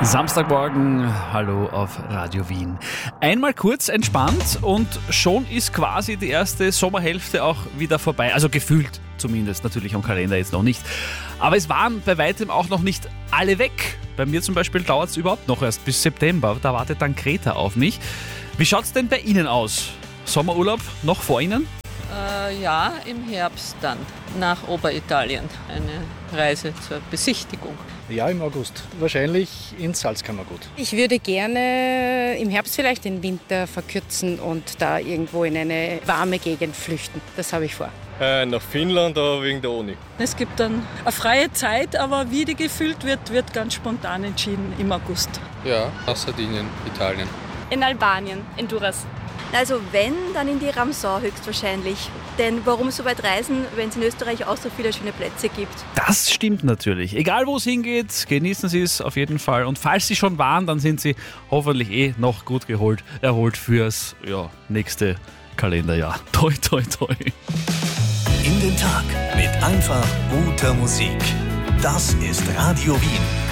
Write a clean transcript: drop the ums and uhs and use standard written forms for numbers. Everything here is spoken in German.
Samstagmorgen, hallo auf Radio Wien. Einmal kurz entspannt und schon ist quasi die erste Sommerhälfte auch wieder vorbei. Also gefühlt zumindest, natürlich am Kalender jetzt noch nicht. Aber es waren bei weitem auch noch nicht alle weg. Bei mir zum Beispiel dauert es überhaupt noch erst bis September. Da wartet dann Kreta auf mich. Wie schaut es denn bei Ihnen aus? Sommerurlaub noch vor Ihnen? Ja, im Herbst dann nach Oberitalien. Eine Reise zur Besichtigung. Ja, im August. Wahrscheinlich ins Salzkammergut. Ich würde gerne im Herbst vielleicht den Winter verkürzen und da irgendwo in eine warme Gegend flüchten. Das habe ich vor. Nach Finnland, aber wegen der Uni. Es gibt dann eine freie Zeit, aber wie die gefüllt wird ganz spontan entschieden im August. Ja, nach Sardinien, Italien. In Albanien, in Durrës. Also wenn, dann in die Ramsau höchstwahrscheinlich. Denn warum so weit reisen, wenn es in Österreich auch so viele schöne Plätze gibt? Das stimmt natürlich. Egal wo es hingeht, genießen Sie es auf jeden Fall. Und falls Sie schon waren, dann sind Sie hoffentlich noch gut erholt fürs nächste Kalenderjahr. Toi, toi, toi. In den Tag mit einfach guter Musik. Das ist Radio Wien.